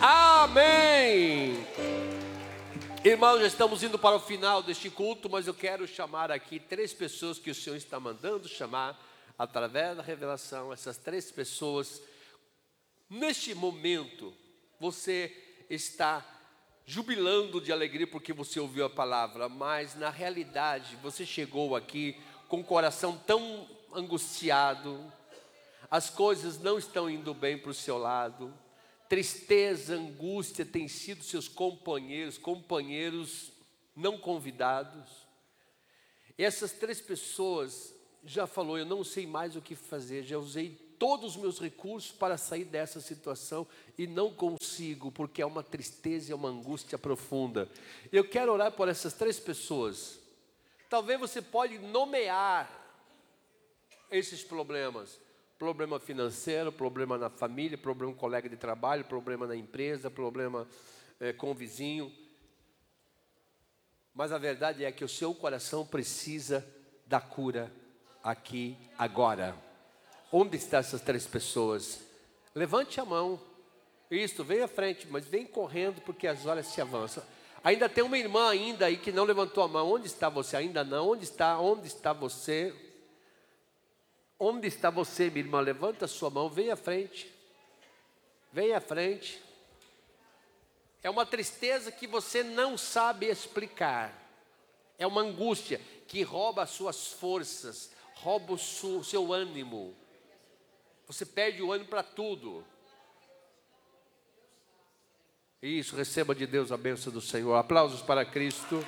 Amém. Irmãos, já estamos indo para o final deste culto, mas eu quero chamar aqui 3 pessoas que o Senhor está mandando chamar através da revelação. Essas 3 pessoas, neste momento, você está jubilando de alegria porque você ouviu a palavra, mas na realidade você chegou aqui com o coração tão angustiado, as coisas não estão indo bem para o seu lado, tristeza, angústia tem sido seus companheiros não convidados. E essas 3 pessoas já falou, eu não sei mais o que fazer, já usei todos os meus recursos para sair dessa situação e não consigo, porque é uma tristeza, é uma angústia profunda. Eu quero orar por essas 3 pessoas. Talvez você pode nomear esses problemas. Problema financeiro, problema na família, problema com colega de trabalho, problema na empresa, problema com o vizinho. Mas a verdade é que o seu coração precisa da cura aqui, agora. Onde estão essas 3 pessoas? Levante a mão. Isso, vem à frente, mas vem correndo porque as horas se avançam. Ainda tem uma irmã ainda aí que não levantou a mão. Onde está você? Ainda não. Onde está você? Onde está você, minha irmã? Levanta a sua mão, vem à frente. Vem à frente. É uma tristeza que você não sabe explicar. É uma angústia que rouba as suas forças, rouba o seu ânimo. Você perde o ânimo para tudo. Isso, receba de Deus a bênção do Senhor. Aplausos para Cristo.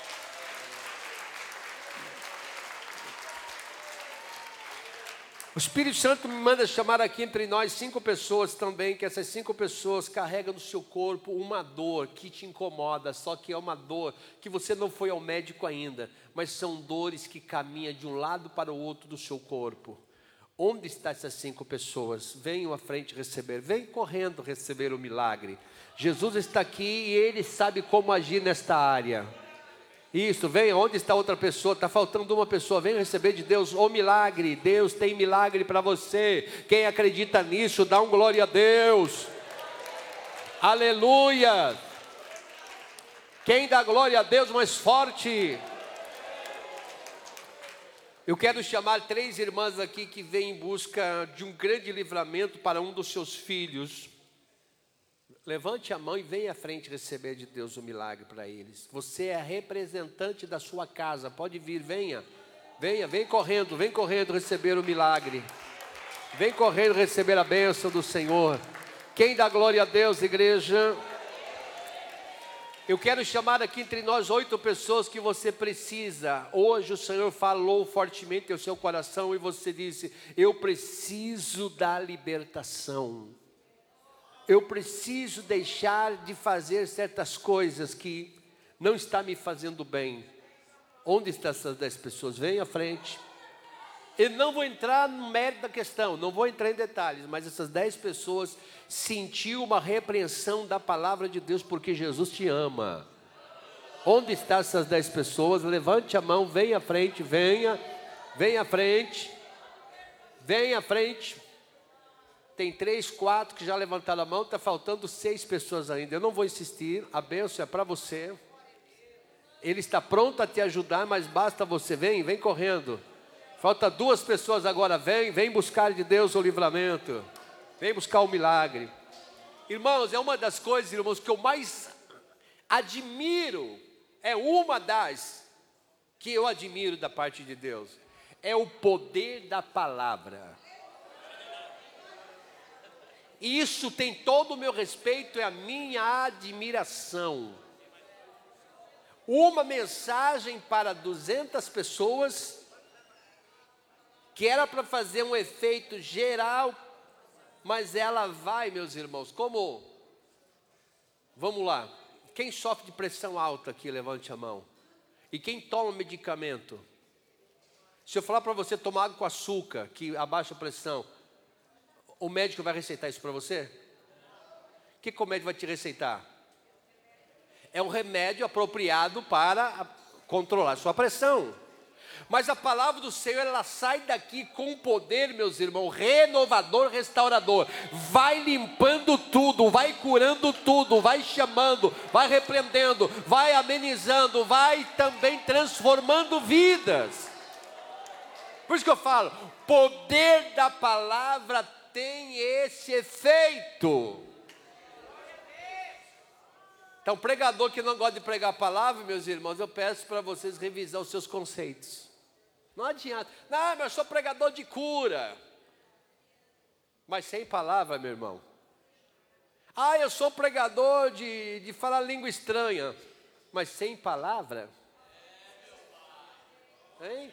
O Espírito Santo me manda chamar aqui entre nós 5 pessoas também, que essas 5 pessoas carregam no seu corpo uma dor que te incomoda, só que é uma dor que você não foi ao médico ainda, mas são dores que caminham de um lado para o outro do seu corpo. Onde estão essas 5 pessoas? Venham à frente receber, vem correndo receber o milagre. Jesus está aqui e Ele sabe como agir nesta área. Isso, vem, onde está outra pessoa? Está faltando uma pessoa, vem receber de Deus o milagre. Deus tem milagre para você. Quem acredita nisso, dá um glória a Deus. Aleluia. Quem dá glória a Deus mais forte? Eu quero chamar 3 irmãs aqui que vêm em busca de um grande livramento para um dos seus filhos. Levante a mão e venha à frente receber de Deus o milagre para eles. Você é representante da sua casa, pode vir, venha. Vem correndo receber o milagre. Vem correndo receber a bênção do Senhor. Quem dá glória a Deus, igreja? Eu quero chamar aqui entre nós 8 pessoas que você precisa. Hoje o Senhor falou fortemente ao seu coração e você disse, eu preciso da libertação. Eu preciso deixar de fazer certas coisas que não está me fazendo bem. Onde estão essas 10 pessoas? Vem à frente. Eu não vou entrar no mérito da questão, não vou entrar em detalhes, mas essas 10 pessoas sentiu uma repreensão da palavra de Deus porque Jesus te ama. Onde estão essas 10 pessoas? Levante a mão, venha à frente, venha à frente. Venha à frente. Tem 3, 4 que já levantaram a mão, está faltando 6 pessoas ainda. Eu não vou insistir, a bênção é para você. Ele está pronto a te ajudar, mas basta você, vem correndo. Falta 2 pessoas agora, vem buscar de Deus o livramento. Vem buscar o milagre. Irmãos, é uma das coisas, irmãos, que eu mais admiro, é uma das que eu admiro da parte de Deus. É o poder da palavra. E isso tem todo o meu respeito, é a minha admiração. Uma mensagem para 200 pessoas, que era para fazer um efeito geral, mas ela vai, meus irmãos, como? Vamos lá. Quem sofre de pressão alta aqui, levante a mão. E quem toma medicamento? Se eu falar para você tomar água com açúcar, que abaixa a pressão, o médico vai receitar isso para você? O que o médico vai te receitar? É um remédio apropriado para controlar a sua pressão. Mas a palavra do Senhor, ela sai daqui com poder, meus irmãos, renovador, restaurador. Vai limpando tudo, vai curando tudo, vai chamando, vai repreendendo, vai amenizando, vai também transformando vidas. Por isso que eu falo, poder da palavra tem esse efeito. Então, pregador que não gosta de pregar a palavra, meus irmãos, eu peço para vocês revisar os seus conceitos. Não adianta. Não, mas eu sou pregador de cura. Mas sem palavra, meu irmão. Ah, eu sou pregador de falar língua estranha. Mas sem palavra. Hein?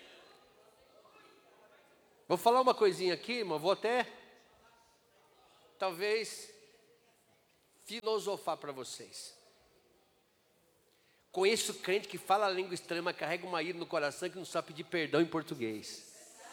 Vou falar uma coisinha aqui, irmão. Vou até, talvez, filosofar para vocês. Conheço crente que fala a língua estranha, mas carrega uma ira no coração que não sabe pedir perdão em português.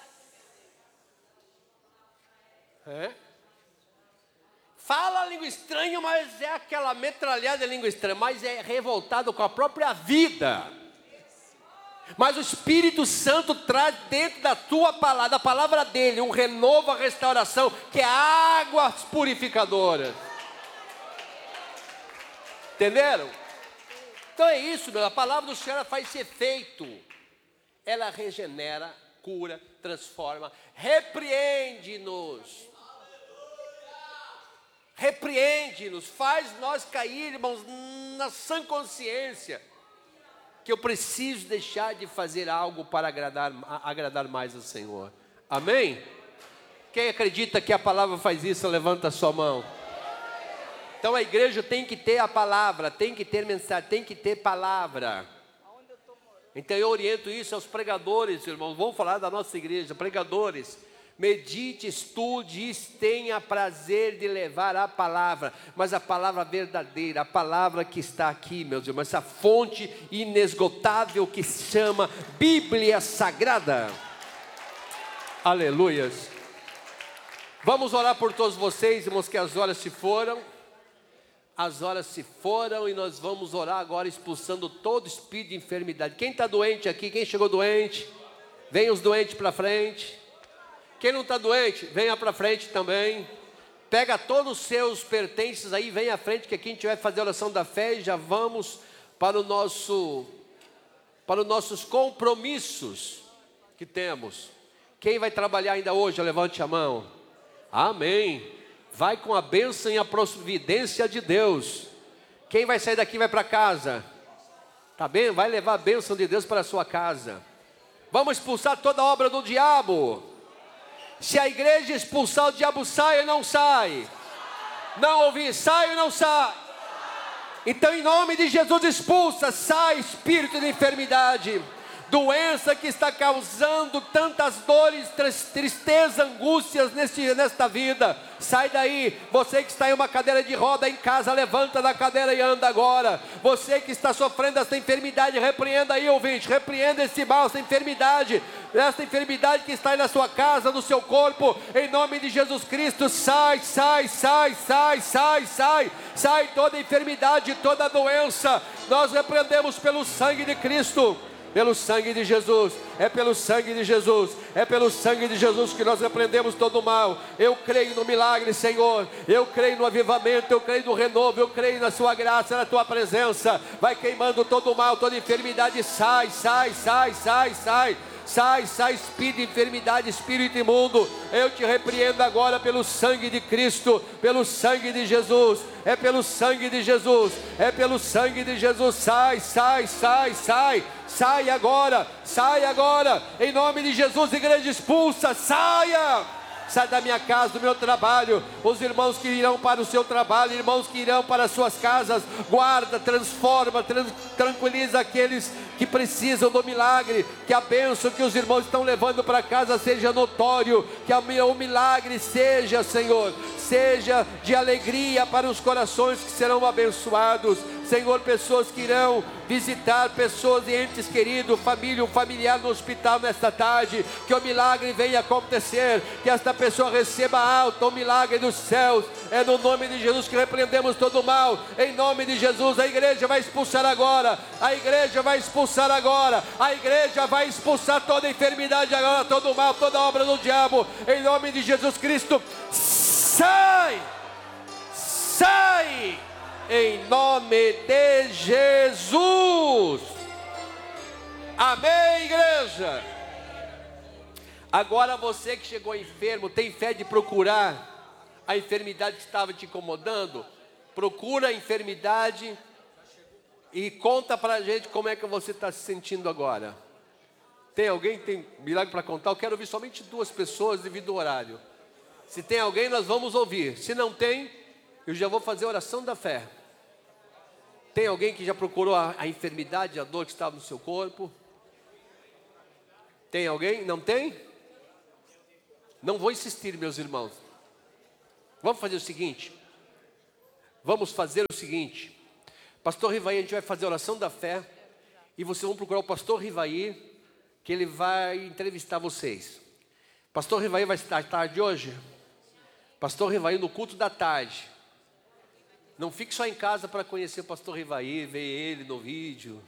Fala a língua estranha, mas é aquela metralhada de língua estranha, mas é revoltado com a própria vida. Mas o Espírito Santo traz dentro da tua palavra, da palavra dele, um renovo, a restauração, que é águas purificadoras. Entenderam? Então é isso, meu. A palavra do Senhor faz esse efeito. Ela regenera, cura, transforma, repreende-nos. Repreende-nos, faz nós cair, irmãos, na sã consciência que eu preciso deixar de fazer algo para agradar mais ao Senhor. Amém? Quem acredita que a palavra faz isso, levanta a sua mão. Então a igreja tem que ter a palavra, tem que ter mensagem, tem que ter palavra. Então eu oriento isso aos pregadores, irmãos. Vamos falar da nossa igreja, pregadores. Medite, estude, tenha prazer de levar a palavra, mas a palavra verdadeira, a palavra que está aqui, meus irmãos, essa fonte inesgotável que se chama Bíblia Sagrada. Aleluias. Vamos orar por todos vocês, irmãos, que as horas se foram. As horas se foram e nós vamos orar agora expulsando todo espírito de enfermidade. Quem está doente aqui? Quem chegou doente? Venha os doentes para frente. Quem não está doente, venha para frente também. Pega todos os seus pertences aí, venha à frente, que aqui a gente vai fazer a oração da fé e já vamos para os nossos compromissos que temos. Quem vai trabalhar ainda hoje, levante a mão. Amém. Vai com a bênção e a providência de Deus. Quem vai sair daqui vai para casa. Tá bem? Vai levar a bênção de Deus para a sua casa. Vamos expulsar toda a obra do diabo. Se a igreja expulsar o diabo, sai ou não sai? Não ouvi, sai ou não sai? Então em nome de Jesus expulsa, sai espírito de enfermidade, doença que está causando tantas dores, tristeza, angústias nesta vida. Sai daí. Você que está em uma cadeira de roda em casa, levanta da cadeira e anda agora. Você que está sofrendo essa enfermidade, repreenda aí, ouvinte, repreenda esse mal, essa enfermidade que está aí na sua casa, no seu corpo, em nome de Jesus Cristo. Sai toda enfermidade, toda doença, nós repreendemos pelo sangue de Cristo. Pelo sangue de Jesus, é pelo sangue de Jesus, é pelo sangue de Jesus que nós repreendemos todo o mal. Eu creio no milagre, Senhor, eu creio no avivamento, eu creio no renovo, eu creio na sua graça, na tua presença. Vai queimando todo o mal, toda enfermidade, sai, espírito de enfermidade, espírito imundo, eu te repreendo agora pelo sangue de Cristo, pelo sangue de Jesus, é pelo sangue de Jesus, é pelo sangue de Jesus. Sai agora, em nome de Jesus. Igreja expulsa, sai da minha casa, do meu trabalho. Os irmãos que irão para o seu trabalho, irmãos que irão para as suas casas, guarda, transforma, tranquiliza aqueles que precisam do milagre, que a bênção que os irmãos estão levando para casa seja notório, que o milagre seja, Senhor, seja de alegria para os corações que serão abençoados, Senhor, pessoas que irão visitar pessoas e entes queridos, família, um familiar no hospital nesta tarde, que o milagre venha acontecer, que esta pessoa receba alta o milagre dos céus. É no nome de Jesus que repreendemos todo o mal, em nome de Jesus. A igreja vai expulsar agora, a igreja vai expulsar agora, a igreja vai expulsar toda enfermidade agora, todo o mal, toda obra do diabo, em nome de Jesus Cristo. Sai! Sai! Em nome de Jesus. Amém, igreja? Agora você que chegou enfermo, tem fé de procurar a enfermidade que estava te incomodando? Procura a enfermidade e conta para a gente como é que você está se sentindo agora. Tem alguém que tem milagre para contar? Eu quero ouvir somente 2 pessoas devido ao horário. Se tem alguém, nós vamos ouvir. Se não tem, eu já vou fazer a oração da fé. Tem alguém que já procurou a enfermidade, a dor que estava no seu corpo? Tem alguém? Não tem? Não vou insistir, meus irmãos. Vamos fazer o seguinte. Pastor Rivaí, a gente vai fazer a oração da fé. E vocês vão procurar o pastor Rivaí, que ele vai entrevistar vocês. Pastor Rivaí vai estar tarde hoje? Pastor Rivaí no culto da tarde. Não fique só em casa para conhecer o pastor Rivaí, ver ele no vídeo.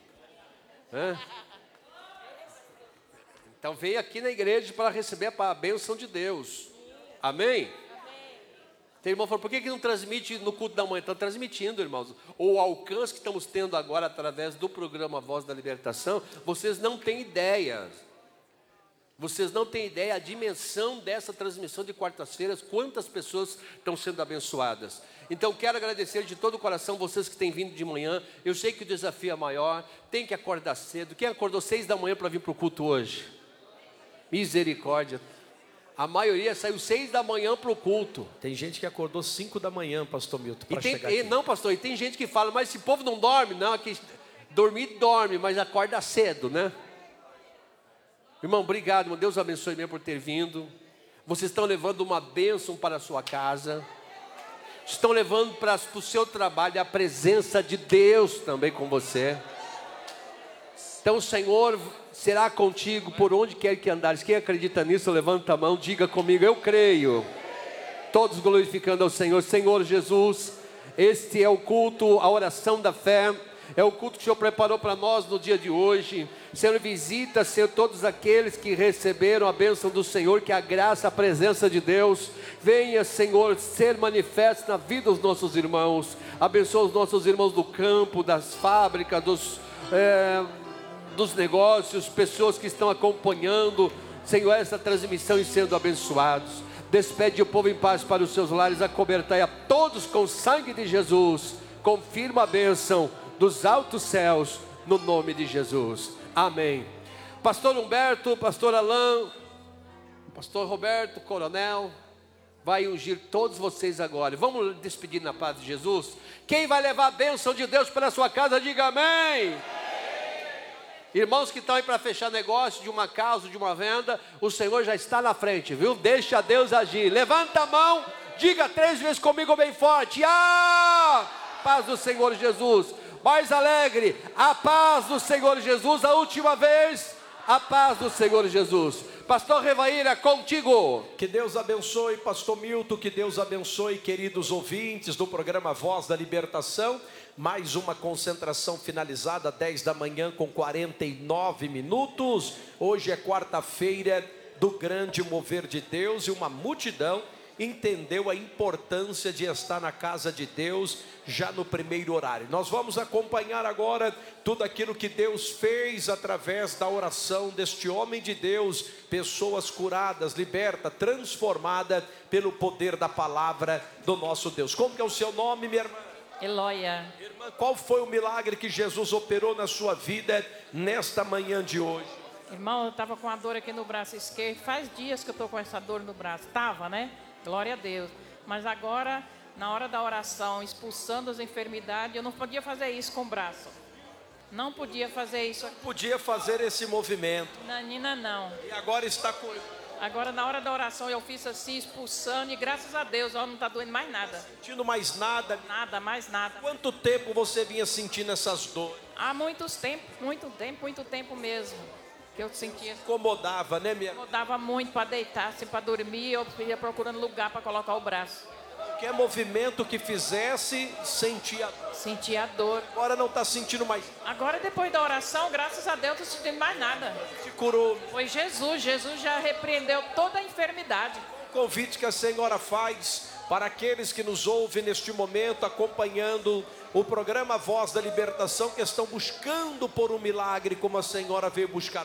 Então venha aqui na igreja para receber a bênção de Deus. Amém? Tem irmão falando, por que não transmite no culto da manhã? Está transmitindo, irmãos. O alcance que estamos tendo agora através do programa Voz da Libertação, vocês não têm ideia. Vocês não têm ideia a dimensão dessa transmissão de quartas-feiras, quantas pessoas estão sendo abençoadas. Então quero agradecer de todo o coração vocês que têm vindo de manhã. Eu sei que o desafio é maior, tem que acordar cedo. Quem acordou 6 da manhã para vir para o culto hoje? Misericórdia. A maioria saiu 6 da manhã para o culto. Tem gente que acordou 5 da manhã, pastor Milton, para chegar aqui. Não, pastor, e tem gente que fala, mas esse povo não dorme. Não, aqui, dormir dorme, mas acorda cedo, né? Irmão, obrigado, irmão. Deus abençoe mesmo por ter vindo. Vocês estão levando uma bênção para a sua casa. Estão levando para o seu trabalho a presença de Deus também com você. Então o Senhor será contigo por onde quer que andares. Quem acredita nisso, levanta a mão, diga comigo, eu creio. Todos glorificando ao Senhor. Senhor Jesus, este é o culto, a oração da fé. É o culto que o Senhor preparou para nós no dia de hoje. Senhor, visita, Senhor, todos aqueles que receberam a bênção do Senhor, que a graça, a presença de Deus venha, Senhor, ser manifesta na vida dos nossos irmãos. Abençoa os nossos irmãos do campo, das fábricas, dos negócios, pessoas que estão acompanhando, Senhor, essa transmissão e sendo abençoados. Despede o povo em paz para os seus lares, acobertai a todos com o sangue de Jesus. Confirma a bênção dos altos céus, no nome de Jesus. Amém. Pastor Humberto, pastor Alain, pastor Roberto, coronel, vai ungir todos vocês agora. Vamos despedir na paz de Jesus. Quem vai levar a bênção de Deus para a sua casa, diga amém. Irmãos que estão aí para fechar negócio de uma casa, de uma venda, o Senhor já está na frente, viu? Deixa Deus agir. Levanta a mão, diga 3 vezes comigo bem forte. Paz do Senhor Jesus. Mais alegre, a paz do Senhor Jesus. A última vez, a paz do Senhor Jesus. Pastor Revaíra, contigo. Que Deus abençoe, pastor Milton, que Deus abençoe, queridos ouvintes do programa Voz da Libertação. Mais uma concentração finalizada, 10 da manhã com 49 minutos. Hoje é quarta-feira do grande mover de Deus e uma multidão entendeu a importância de estar na casa de Deus já no primeiro horário. Nós vamos acompanhar agora tudo aquilo que Deus fez através da oração deste homem de Deus, pessoas curadas, libertas, transformadas pelo poder da palavra do nosso Deus. Como que é o seu nome, minha irmã? Eloia. Irmã, qual foi o milagre que Jesus operou na sua vida nesta manhã de hoje? Irmão, eu estava com uma dor aqui no braço esquerdo. Faz dias que eu estou com essa dor no braço. Estava, né? Glória a Deus. Mas agora, na hora da oração, expulsando as enfermidades, eu não podia fazer isso com o braço. Não podia fazer isso. Podia fazer esse movimento. Nanina, não. E agora está Agora, na hora da oração, eu fiz assim, expulsando, e graças a Deus, ó, não está doendo mais nada. Sentindo mais nada? Nada, mais nada. Quanto tempo você vinha sentindo essas dores? Há muito tempo mesmo, que eu sentia. Incomodava, né, minha irmã? Incomodava muito para deitar, assim, para dormir, eu ia procurando lugar para colocar o braço. Qualquer movimento que fizesse, sentia dor. Sentia dor. Agora não está sentindo mais. Agora, depois da oração, graças a Deus, não estou sentindo mais nada. Se curou. Foi Jesus já repreendeu toda a enfermidade. O convite que a senhora faz para aqueles que nos ouvem neste momento, acompanhando o programa Voz da Libertação, que estão buscando por um milagre, como a senhora veio buscar.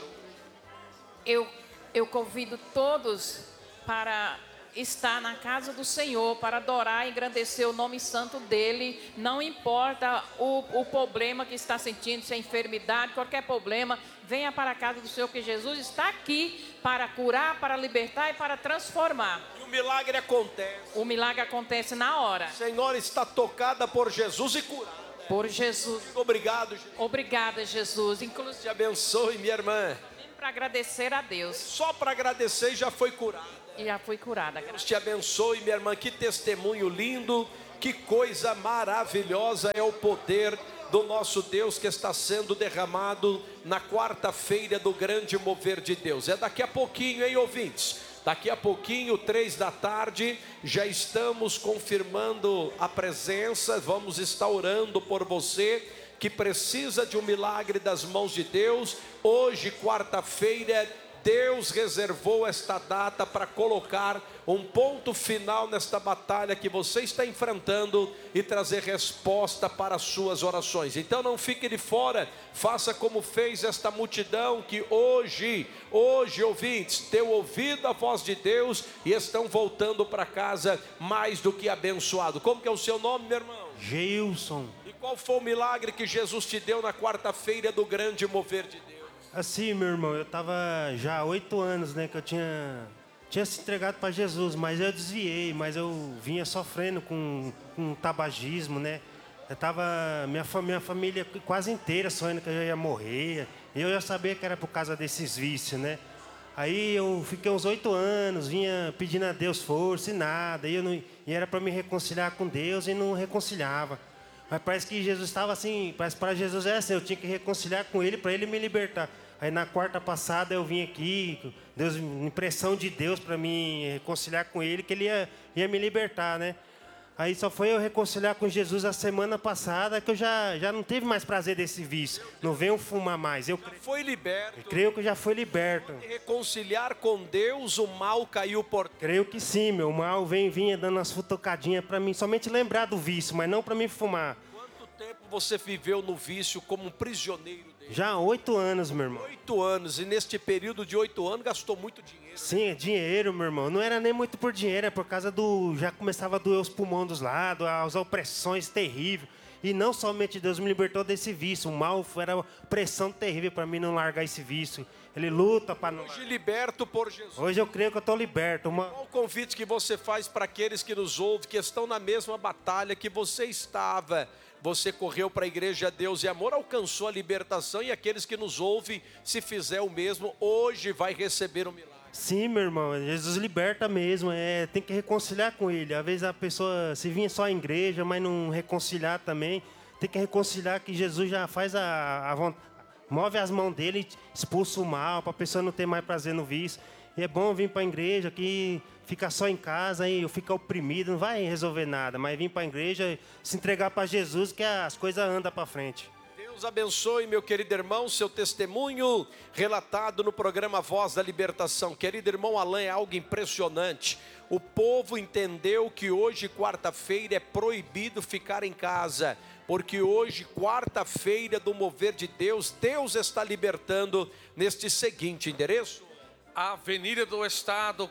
Eu convido todos para estar na casa do Senhor, para adorar e engrandecer o nome santo dEle. Não importa o problema que está sentindo, se é enfermidade, qualquer problema, venha para a casa do Senhor, que Jesus está aqui para curar, para libertar e para transformar. E o milagre acontece. O milagre acontece na hora. A senhora está tocada por Jesus e curada. Por Jesus. Obrigado, Jesus. Obrigada, Jesus. Inclusive, Te abençoe, minha irmã. para agradecer a Deus. Só para agradecer e já foi curada. E já fui curada. Deus te abençoe, minha irmã. Que testemunho lindo, que coisa maravilhosa é o poder do nosso Deus que está sendo derramado na quarta-feira do grande mover de Deus. É daqui a pouquinho, hein, ouvintes? Daqui a pouquinho, 3 da tarde, já estamos confirmando a presença. Vamos estar orando por você que precisa de um milagre das mãos de Deus. Hoje, quarta-feira, Deus reservou esta data para colocar um ponto final nesta batalha que você está enfrentando e trazer resposta para as suas orações. Então não fique de fora, faça como fez esta multidão que hoje, ouvintes, deu ouvido à voz de Deus e estão voltando para casa mais do que abençoado. Como que é o seu nome, meu irmão? Geilson. E qual foi o milagre que Jesus te deu na quarta-feira do grande mover de Deus? Assim, meu irmão, eu estava já há 8 anos, né, que eu tinha se entregado para Jesus, mas eu desviei, mas eu vinha sofrendo com tabagismo, né. Eu tava, minha família quase inteira sonhando que eu ia morrer, e eu já sabia que era por causa desses vícios, né. Aí eu fiquei uns 8 anos, vinha pedindo a Deus força e nada, e era para me reconciliar com Deus e não reconciliava. Mas parece que Jesus estava assim, parece que para Jesus é assim, eu tinha que reconciliar com Ele para Ele me libertar. Aí na quarta passada eu vim aqui, Deus, impressão de Deus para me reconciliar com Ele, que Ele ia me libertar, né? Aí só foi eu reconciliar com Jesus a semana passada que eu já não teve mais prazer desse vício. Não venho fumar mais. Foi liberto. Creio que já foi liberto. Reconciliar com Deus, o mal caiu por terra. Creio que sim, meu. O mal vinha dando umas futucadinhas para mim, somente lembrar do vício, mas não para mim fumar. Quanto tempo você viveu no vício como um prisioneiro dele? Já há 8 anos, meu irmão. 8 anos, e neste período de 8 anos gastou muito dinheiro. Sim, é dinheiro, meu irmão. Não era nem muito por dinheiro, é por causa já começava a doer os pulmões dos lados, as opressões terríveis. E não somente Deus me libertou desse vício, o mal era pressão terrível para mim não largar esse vício. Ele luta para não... Hoje liberto por Jesus. Hoje eu creio que eu estou liberto. Qual o convite que você faz para aqueles que nos ouvem, que estão na mesma batalha que você estava? Você correu para a igreja Deus e Amor, alcançou a libertação, e aqueles que nos ouvem, se fizer o mesmo, hoje vai receber o milagre. Sim, meu irmão, Jesus liberta mesmo, tem que reconciliar com Ele. Às vezes a pessoa se vinha só à igreja, mas não reconciliar também. Tem que reconciliar que Jesus já faz a vontade, move as mãos dele, expulsa o mal, para a pessoa não ter mais prazer no vício. E é bom vir para a igreja, que fica só em casa e fica oprimido, não vai resolver nada. Mas vir para a igreja, se entregar para Jesus, que as coisas andam para frente. Deus abençoe, meu querido irmão, seu testemunho relatado no programa Voz da Libertação. Querido irmão Alain, é algo impressionante. O povo entendeu que hoje, quarta-feira, é proibido ficar em casa, porque hoje, quarta-feira do mover de Deus, Deus está libertando neste seguinte endereço. Avenida do Estado,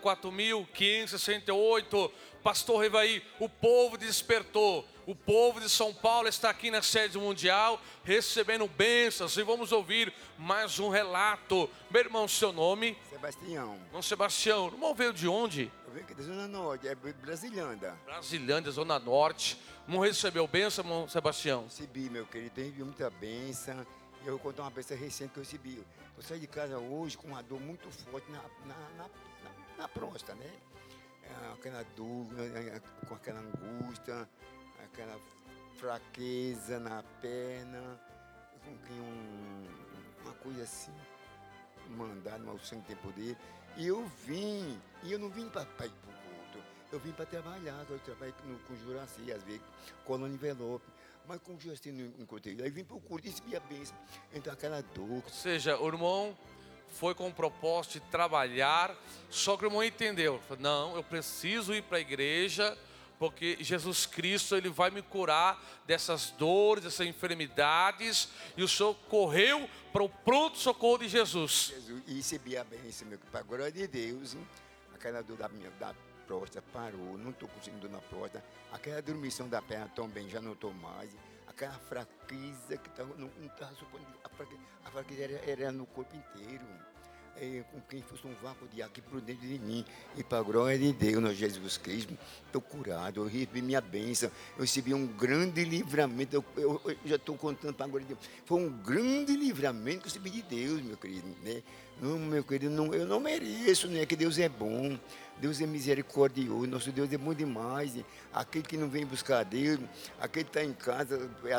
4.568, Pastor Revaí, o povo despertou. O povo de São Paulo está aqui na sede mundial, recebendo bênçãos, e vamos ouvir mais um relato. Meu irmão, seu nome? Sebastião. Irmão Sebastião, irmão veio de onde? Eu venho aqui da Zona Norte, é Brasilândia. Brasilândia, Zona Norte. Não recebeu bênção, irmão Sebastião? Recebi, meu querido, eu recebi muita bênção. Eu vou contar uma bênção recente que eu recebi. Eu saí de casa hoje com uma dor muito forte na próstata, né? Aquela dor, com aquela angústia, aquela fraqueza na perna, com que uma coisa assim, mandado, mas o sangue tem poder. E eu não vim para ir para o culto, eu vim para trabalhar, eu trabalho com Juraci, às vezes, colando envelope. Mas com o Juraci não encontrei. Aí vim para o culto e recebi a bênção. Então aquela dor. Ou seja, o irmão foi com o propósito de trabalhar, só que o irmão entendeu. Falou, não, eu preciso ir para a igreja, porque Jesus Cristo, Ele vai me curar dessas dores, dessas enfermidades. E o Senhor correu para o pronto socorro de Jesus. E recebi a bênção, meu, para a glória de Deus. Hein? Aquela dor da próstata parou, não estou conseguindo dor na próstata. Aquela dormição da perna também já não estou mais. Aquela fraqueza que não estava supondo. A fraqueza era no corpo inteiro. Com quem fosse um vácuo de ar aqui por dentro de mim. E para a glória de Deus, nós Jesus Cristo, estou curado, eu recebi minha bênção, eu recebi um grande livramento, eu já estou contando para a glória de Deus. Foi um grande livramento que eu recebi de Deus, meu querido. Né? Não, meu querido, eu não mereço, né? Que Deus é bom, Deus é misericordioso, nosso Deus é bom demais. Aquele que não vem buscar a Deus, aquele que está em casa,